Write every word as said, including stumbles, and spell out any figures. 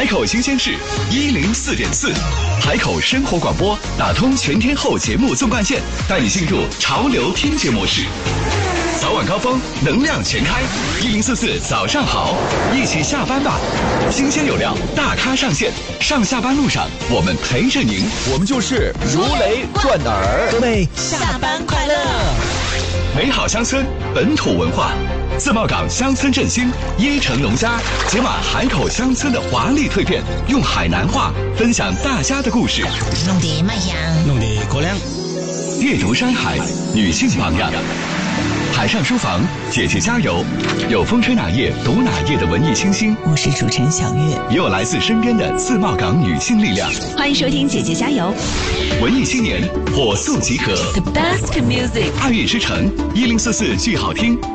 海口新鲜事一零四点四，海口生活广播打通全天候节目纵贯线，带你进入潮流听觉模式。早晚高峰，能量全开，一零四四早上好，一起下班吧。新鲜有料，大咖上线，上下班路上我们陪着您， 我们就是如雷贯耳。 各位下班快乐！ 美好乡村，本土文化。自贸港乡村振兴，椰城农家解码海口乡村的华丽蜕变，用海南话分享大家的故事， 弄得卖香， 弄得过凉。 阅读山海，女性榜样。海上书房，姐姐加油！有风吹哪页读哪页的文艺清新， 我是主持人小月， 也有来自身边的自贸港女性力量。 欢迎收听姐姐加油！ 文艺青年火速集合 ，The best music， 爱乐之城一零四四剧好听。